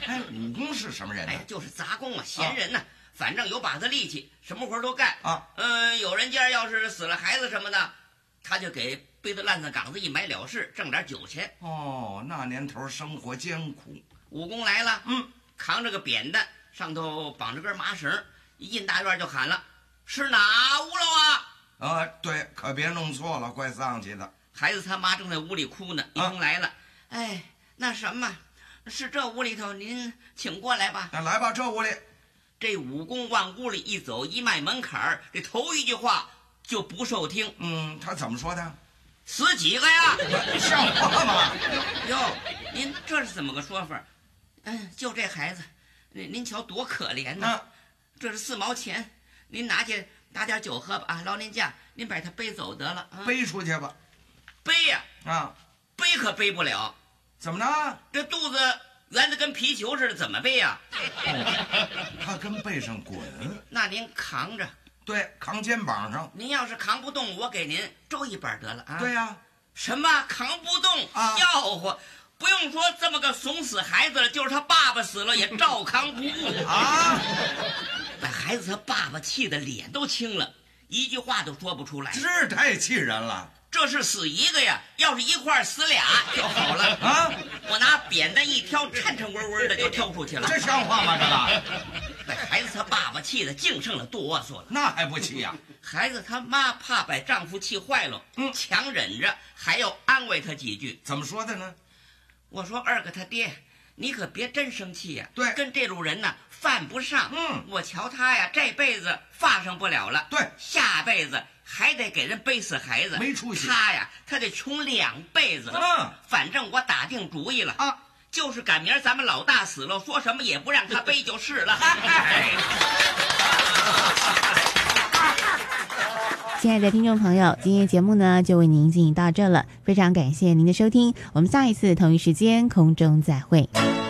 哎，武功是什么人呢？ 哎，就是杂工啊，闲人呢，反正有把子力气，什么活都干啊。 有人家要是死了孩子什么的，他就给背到烂子岗子一埋了事，挣点酒钱。 哦，那年头生活艰苦。 武功来了，扛着个扁担，上头绑着根麻绳，一进大院就喊了：“是哪屋了啊？”对，可别弄错了，怪丧气的。 孩子他妈正在屋里哭呢，一通来了，哎，那什么，是这屋里头，您请过来吧。 那来吧，这屋里。 这武功往屋里一走，一迈门槛儿，这头一句话就不受听。 他怎么说的？ 死几个呀？ 像话吗？ 哟，您这是怎么个说法？就这孩子，您瞧多可怜呐！这是4毛钱，您拿去打点酒喝吧啊！劳您驾，您把他背走得了啊！ 背出去吧。 背呀！背可背不了。 怎么呢？ 这肚子圆的跟皮球似的，怎么背呀？ 他跟背上滚。 那您扛着。 对，扛肩膀上。 您要是扛不动，我给您周一本得了啊。 对呀。 什么扛不动啊？笑话！不用说这么个怂死孩子了，就是他爸爸死了也照扛不误啊！ 把孩子他爸爸气得脸都青了，一句话都说不出来。 这太气人了。 这是死一个呀，要是一块死俩就好了啊！ 我拿扁担一挑，颤颤巍巍的就挑出去了。 这像话吗？这个把孩子他爸爸气得净剩了哆嗦了。 那还不气呀？ 孩子他妈怕把丈夫气坏了，强忍着，还要安慰他几句。 怎么说的呢？ 我说二哥他爹，你可别真生气呀。 对， 跟这种人呢犯不上。我瞧他呀，这辈子发上不了了。 对， 下辈子还得给人背死孩子， 没出息。 他呀，他得穷2辈子。反正我打定主意了啊， 就是赶明儿咱们老大死了，说什么也不让他背就是了。 亲爱的听众朋友，今天节目呢就为您进行到这了，非常感谢您的收听，我们下一次同一时间空中再会。